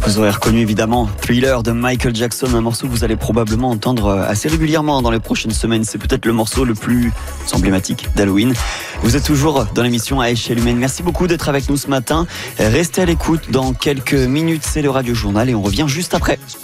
Vous aurez reconnu évidemment Thriller de Michael Jackson, un morceau que vous allez probablement entendre assez régulièrement dans les prochaines semaines. C'est peut-être le morceau le plus emblématique d'Halloween. Vous êtes toujours dans l'émission à échelle humaine. Merci beaucoup d'être avec nous ce matin. Restez à l'écoute. Dans quelques minutes, c'est le Radio Journal et on revient juste après.